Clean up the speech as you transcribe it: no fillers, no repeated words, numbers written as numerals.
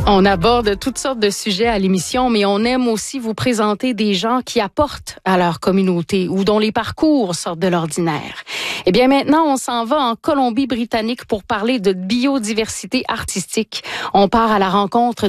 On aborde toutes sortes de sujets à l'émission, mais on aime aussi vous présenter des gens qui apportent à leur communauté ou dont les parcours sortent de l'ordinaire. Eh bien, maintenant, on s'en va en Colombie-Britannique pour parler de biodiversité artistique. On part à la rencontre